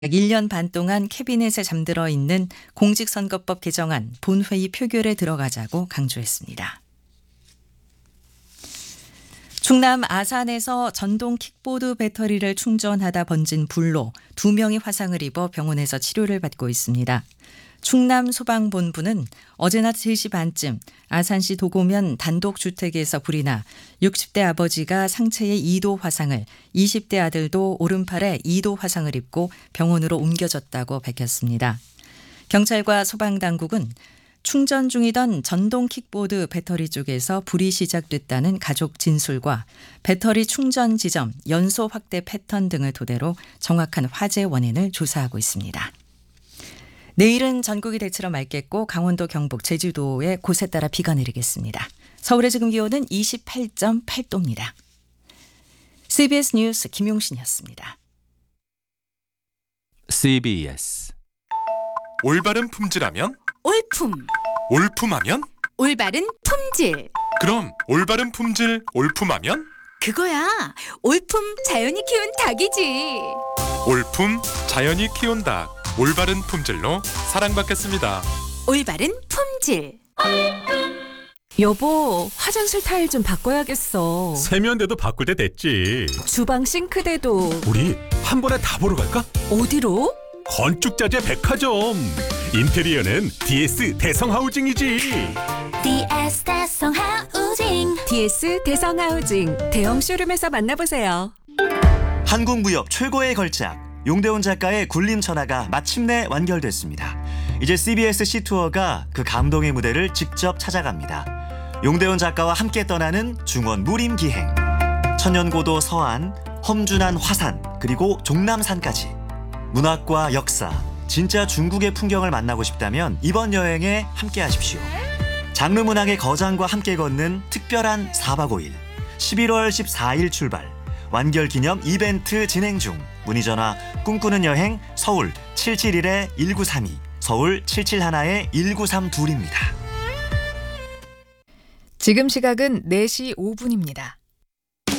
약 1년 반 동안 캐비넷에 잠들어 있는 공직선거법 개정안 본회의 표결에 들어가자고 강조했습니다. 충남 아산에서 전동 킥보드 배터리를 충전하다 번진 불로 2명이 화상을 입어 병원에서 치료를 받고 있습니다. 충남소방본부는 어제 낮 3시 반쯤 아산시 도고면 단독주택에서 불이 나 60대 아버지가 상체에 2도 화상을, 20대 아들도 오른팔에 2도 화상을 입고 병원으로 옮겨졌다고 밝혔습니다. 경찰과 소방당국은 충전 중이던 전동 킥보드 배터리 쪽에서 불이 시작됐다는 가족 진술과 배터리 충전 지점, 연소 확대 패턴 등을 토대로 정확한 화재 원인을 조사하고 있습니다. 내일은 전국이 대체로 맑겠고 강원도, 경북, 제주도에 곳에 따라 비가 내리겠습니다. 서울의 지금 기온은 28.8도입니다. CBS 뉴스 김용신이었습니다. CBS 올바른 품질하면? 올품. 올품하면? 올바른 품질. 그럼 올바른 품질 올품하면? 그거야. 올품 자연이 키운 닭이지. 올품 자연이 키운 닭. 올바른 품질로 사랑받겠습니다. 올바른 품질. 여보, 화장실 타일 좀 바꿔야겠어. 세면대도 바꿀 때 됐지. 주방 싱크대도. 우리 한 번에 다 보러 갈까? 어디로? 건축자재 백화점. 인테리어는 DS 대성하우징이지. DS 대성하우징. DS 대성하우징 대형 쇼룸에서 만나보세요. 한국무협 최고의 걸작 용대훈 작가의 굴림천하가 마침내 완결됐습니다. 이제 CBS 시투어가 그 감동의 무대를 직접 찾아갑니다. 용대훈 작가와 함께 떠나는 중원 무림기행, 천연고도 서안, 험준한 화산, 그리고 종남산까지 문학과 역사, 진짜 중국의 풍경을 만나고 싶다면 이번 여행에 함께 하십시오. 장르 문학의 거장과 함께 걷는 특별한 4박 5일 11월 14일 출발, 완결 기념 이벤트 진행 중. 문의 전화 꿈꾸는 여행 서울 771-1932, 서울 771-1932입니다. 지금 시각은 4시 5분입니다.